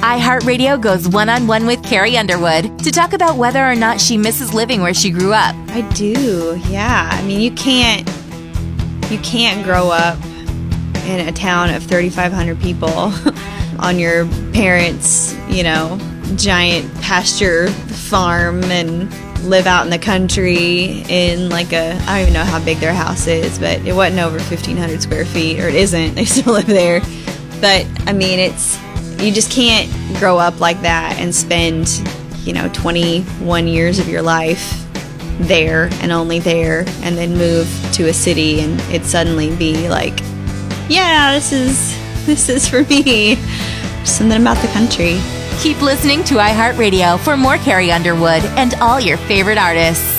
iHeartRadio goes one-on-one with Carrie Underwood to talk about whether or not she misses living where she grew up. I do, yeah. I mean, you can't grow up in a town of 3,500 people on your parents', giant pasture farm and live out in the country in I don't even know how big their house is, but it wasn't over 1,500 square feet, or it isn't. They still live there. But, I mean, you just can't grow up like that and spend, 21 years of your life there and only there, and then move to a city and it suddenly be like, yeah, this is for me. Something about the country. Keep listening to iHeartRadio for more Carrie Underwood and all your favorite artists.